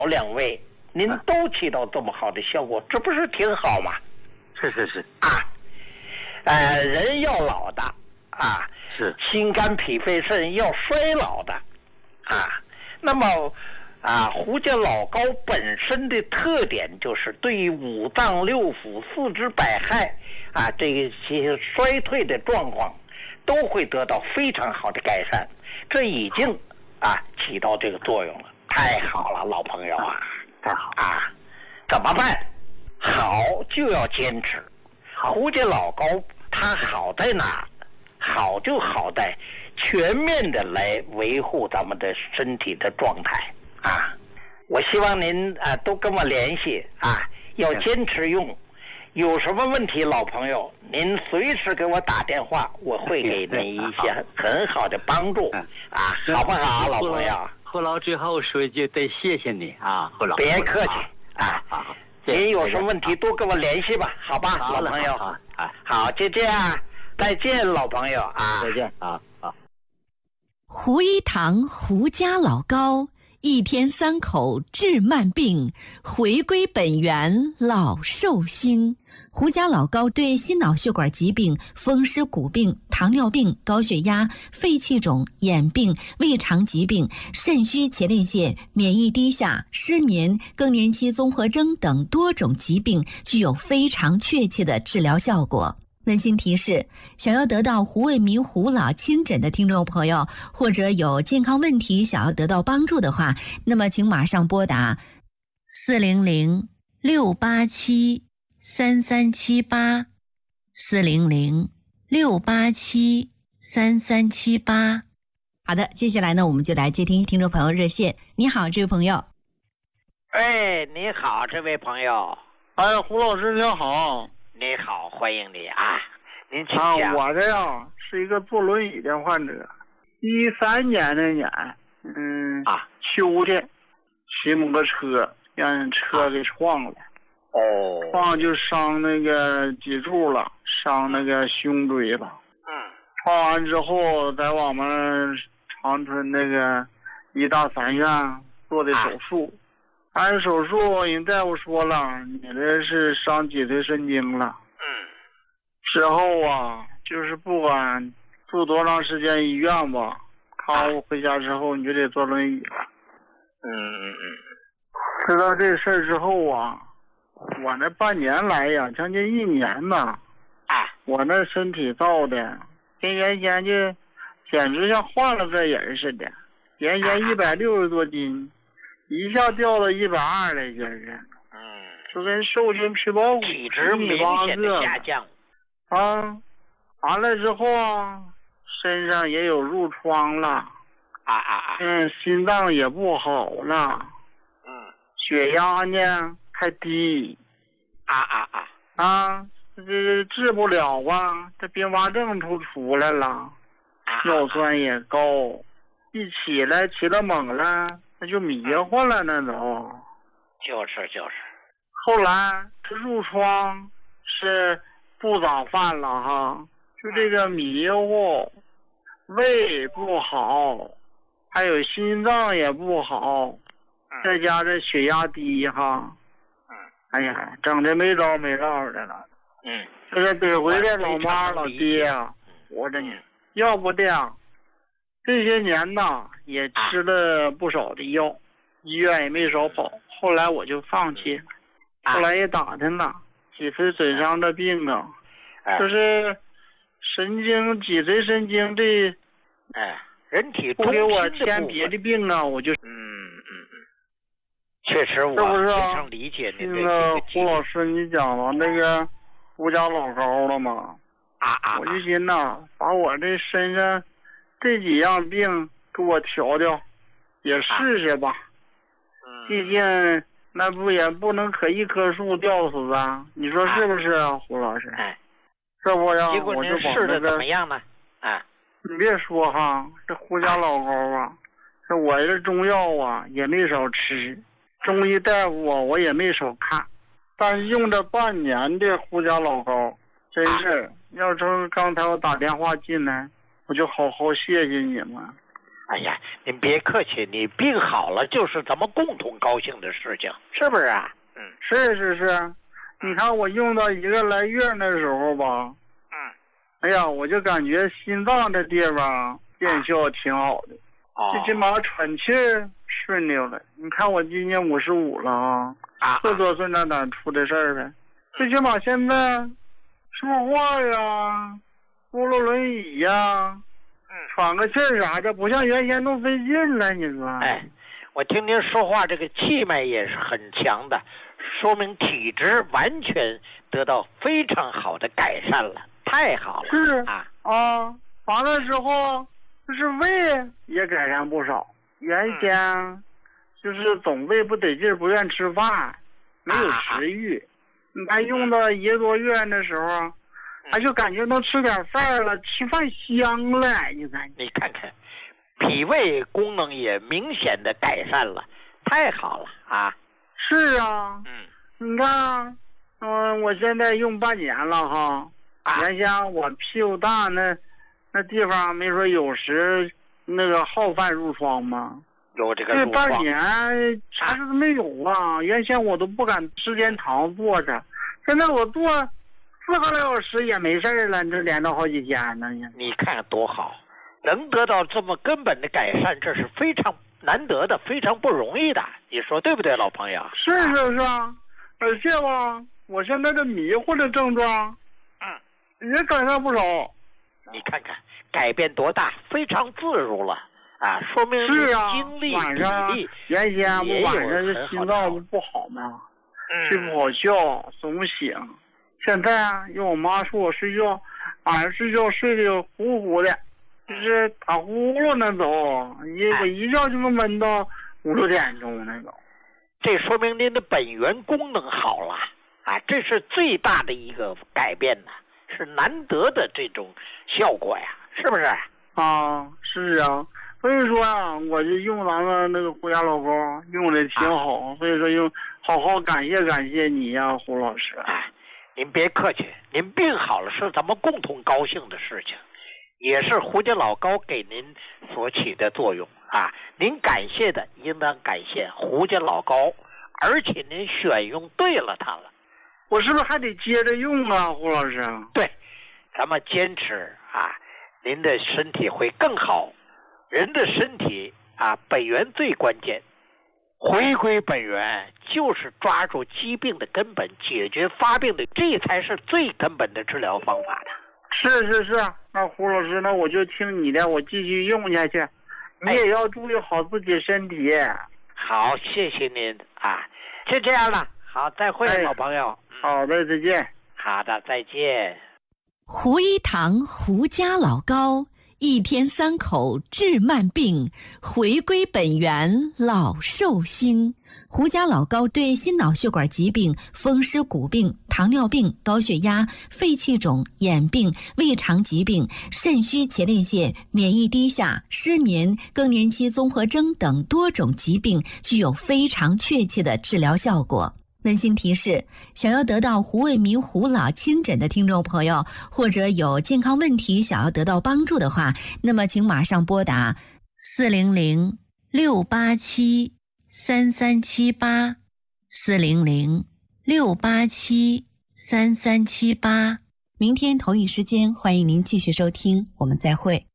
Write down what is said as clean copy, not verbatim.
两位您都起到这么好的效果，这不是挺好吗？ 是啊，人要老的啊， 是心肝脾肺肾要衰老的啊。那么胡家老高本身的特点就是对于五脏六腑、四肢百骸这些衰退的状况都会得到非常好的改善，这已经起到这个作用了，太好了，老朋友啊， 太好怎么办？好就要坚持。胡家老高他好在哪？好就好在全面的来维护咱们的身体的状态我希望您都跟我联系要坚持用。有什么问题，老朋友您随时给我打电话，我会给您一些很好的帮助好不好，老朋友？ 胡老最后说一句，得谢谢你胡老。 别客气好， 您有什么问题多跟我联系吧，好吧，老朋友。好，就这样，再见，老朋友再见胡一堂胡家老高，一天3口治慢病，回归本源老寿星。胡家老高对心脑血管疾病、风湿骨病、糖尿病、高血压、肺气肿、眼病、胃肠疾病、肾虚前列腺、免疫低下、失眠、更年期综合征等多种疾病具有非常确切的治疗效果。温馨提示，想要得到胡卫民胡老亲诊的听众朋友，或者有健康问题想要得到帮助的话，那么请马上拨打400-687-3378 400-687-3378。好的，接下来呢，我们就来接听听众朋友热线。你好，这位朋友。 你好，这位朋友。 胡老师您好。 你好，欢迎你您请讲。 我这样是一个坐轮椅的患者。13年那年，秋天骑摩托车让人车给撞了。撞就伤那个脊柱了，伤那个胸椎了。撞完之后，在我们长春那个医大3院做的手术。按手术，人大夫说了，你这是伤脊髓神经了。之后就是不管住多长时间医院吧，康复回家之后你就得坐轮椅了。知道这事儿之后我那半年来呀，将近1年呐，我那身体造的跟原先就简直像换了个人似的，原先160多斤。一下掉到120来斤儿就跟瘦身皮包骨， 体质明显的下降。 完了之后身上也有褥疮了。心脏也不好了。血压呢还低。这治不了这并发症出来了。尿酸也高，一起来猛了。那就迷糊了，那都就是。 后来这褥疮是不早犯了就这个迷糊，胃不好，还有心脏也不好，再加这血压低哎呀，整的没着没落的了。这个得回来老妈老爹活着呢，要不的这些年也吃了不少的药，医院也没少跑。后来我就放弃了。后来也打听了，脊髓损伤的病就是脊髓神经这人体不给我添别的病我就确实我非常理解您的这个胡老师你讲了那个胡家老高了吗？我就寻把我这身上这几样病给我调调，也试试吧。毕竟那也不能可一棵树吊死你说是不是胡老师？这不呀， 结果您试的怎么样呢？ 你别说这胡家老高这我这中药也没少吃，中医大夫我也没少看，但是用这半年的胡家老高，真是要说刚才我打电话进来，我就好好谢谢你们。 哎呀，您别客气，你病好了就是咱们共同高兴的事情，是不是啊？ 是，你看我用到1个来月的时候吧，哎呀，我就感觉心脏这地方见效挺好的，最起码喘气顺溜了。你看我今年55了40多岁那哪出的事儿呗？最起码现在说话呀，坐了轮椅呀，喘个气儿啥的，不像原先那么费劲了。你说？ 哎，我听您说话，这个气脉也是很强的，说明体质完全得到非常好的改善了，太好了。 是完了之后，就是胃也改善不少。原先就是总胃不得劲儿，不愿吃饭，没有食欲。你看用到1个多月的时候，就感觉能吃点饭了，吃饭香了。 你看看，脾胃功能也明显的改善了，太好了啊！ 是啊，你看，我现在用半年了哈。原先我屁股大那地方没说有时那个好犯褥疮吗？ 有这个这半年啥事都没有啊！原先我都不敢时间长坐着，现在我坐4个来小时也没事了，这连着好几天呢。 你看多好，能得到这么根本的改善，这是非常难得的，非常不容易的。你说对不对，老朋友？ 是啊，而且吧，我现在这迷糊的症状，也改善不少。 你看看改变多大，非常自如了说明精力晚上原先我晚上这心脏不好嘛，睡不好觉，总醒。现在用我妈说我睡觉，晚上睡觉睡得呼呼的，就是打呼噜那种，我一觉就能闷到5、6点钟那种。 这说明您的本源功能好了这是最大的一个改变呢，是难得的这种效果呀，是不是？ 是啊。所以说我就用咱们那个胡家老高用的挺好，所以说好好感谢你呀，胡老师。 您别客气，您病好了是咱们共同高兴的事情，也是胡家老高给您所起的作用您感谢的应当感谢胡家老高，而且您选用对了它了。 我是不是还得接着用胡老师？ 对，咱们坚持您的身体会更好。人的身体本源最关键，回归本源就是抓住疾病的根本，解决发病的，这才是最根本的治疗方法的。 是，那胡老师，那我就听你的，我继续用下去。你也要注意好自己身体。 好，谢谢您就这样了。好，再会，老朋友。 好的，再见。 好的，再见。 胡一堂胡家老高，1天3口治慢病，回归本源老寿星。胡家老高对心脑血管疾病、风湿骨病、糖尿病、高血压、肺气肿、眼病、胃肠疾病、肾虚前列腺、免疫低下、失眠、更年期综合征等多种疾病具有非常确切的治疗效果。温馨提示：想要得到胡卫民胡老亲诊的听众朋友，或者有健康问题想要得到帮助的话，那么请马上拨打400-687-3378 400-687-3378。明天同一时间，欢迎您继续收听，我们再会。